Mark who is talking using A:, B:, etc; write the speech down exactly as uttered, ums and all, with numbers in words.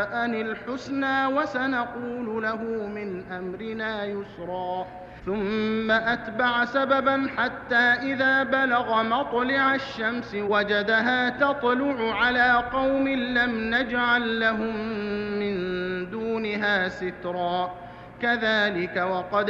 A: أن الحسنى وسنقول له من أمرنا يسرا ثم أتبع سببا حتى إذا بلغ مطلع الشمس وجدها تطلع على قوم لم نجعل لهم من دونها سترا كذلك وقد